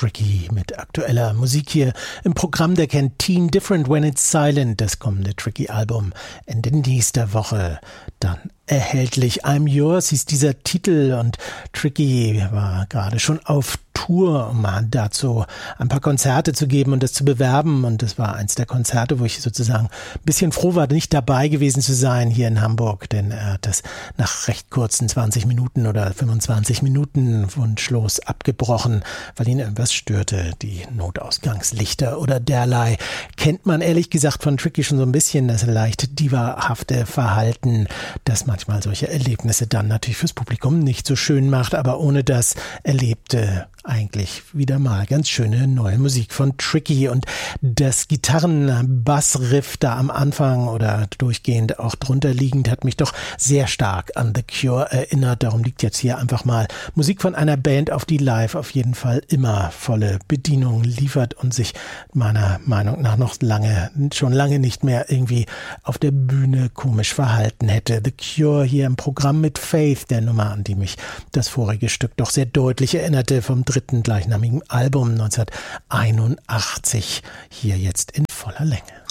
Tricky mit aktueller Musik hier im Programm der Canteen. Different When It's Silent, das kommende Tricky-Album Ende nächster Woche dann erhältlich. I'm Yours hieß dieser Titel und Tricky war gerade schon auf Tour, um dazu ein paar Konzerte zu geben und das zu bewerben, und das war eins der Konzerte, wo ich sozusagen ein bisschen froh war, nicht dabei gewesen zu sein hier in Hamburg, denn er hat das nach recht kurzen 20 Minuten oder 25 Minuten wunschlos abgebrochen, weil ihn irgendwas störte, die Notausgangslichter oder derlei. Kennt man ehrlich gesagt von Tricky schon so ein bisschen, das leicht divahafte Verhalten, das manchmal solche Erlebnisse dann natürlich fürs Publikum nicht so schön macht, aber ohne das Erlebte eigentlich wieder mal ganz schöne neue Musik von Tricky, und das Gitarren-Bass-Riff da am Anfang oder durchgehend auch drunter liegend hat mich doch sehr stark an The Cure erinnert. Darum liegt jetzt hier einfach mal Musik von einer Band auf, die live auf jeden Fall immer volle Bedienung liefert und sich meiner Meinung nach noch schon lange nicht mehr irgendwie auf der Bühne komisch verhalten hätte. The Cure hier im Programm mit Faith, der Nummer, an die mich das vorige Stück doch sehr deutlich erinnerte, vom dritten gleichnamigen Album 1981, hier jetzt in voller Länge.